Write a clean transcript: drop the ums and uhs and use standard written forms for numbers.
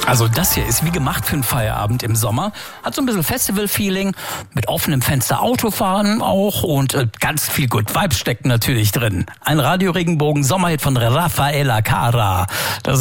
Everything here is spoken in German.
Also das hier ist wie gemacht für einen Feierabend im Sommer. Hat so ein bisschen Festival-Feeling, mit offenem Fenster Autofahren auch und ganz viel Good Vibes steckt natürlich drin. Ein Radio Regenbogen Sommerhit von Raffaella Cara. Das